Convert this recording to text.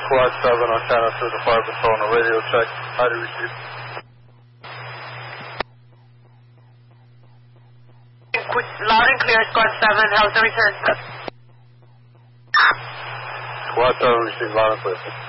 Squad 7 on channel 2 to Fire Patrol on the radio check. How do you receive? Loud and clear, Squad 7. How's the return? Squad 7 received loud and clear.